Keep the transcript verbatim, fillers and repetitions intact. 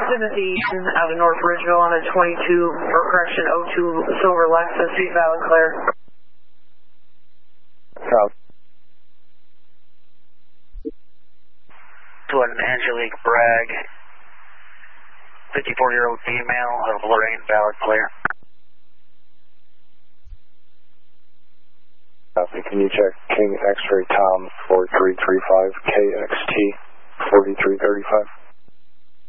Timothy out of North Ridgeville on a twenty-two, or correction, oh two Silver Lexus, be valid clear. South. To an Angelique Bragg, fifty-four-year-old female of Lorraine, valid clear. Copy. Can you check King X-Ray Tom four three three five K X T forty-three thirty-five?